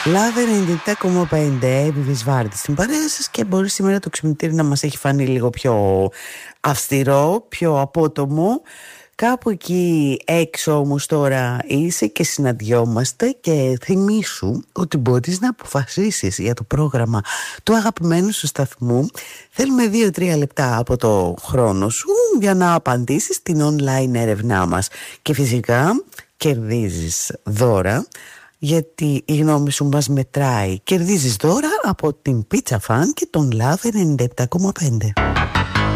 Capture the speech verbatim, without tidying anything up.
Λάβε ενενήντα επτά κόμμα πέντε, Εύβης Βάρδης στην παρέα σας, και μπορεί σήμερα το ξυπνητήρι να μας έχει φανεί λίγο πιο αυστηρό, πιο απότομο. Κάπου εκεί έξω όμως τώρα είσαι και συναντιόμαστε, και θυμήσου ότι μπορείς να αποφασίσεις για το πρόγραμμα του αγαπημένου σου σταθμού. Θέλουμε δύο τρία λεπτά από το χρόνο σου για να απαντήσεις στην online έρευνά μας, και φυσικά κερδίζεις δώρα, γιατί η γνώμη σου μας μετράει. Κερδίζεις δώρα από την Pizza Fan και τον Love ενενήντα επτά κόμμα πέντε.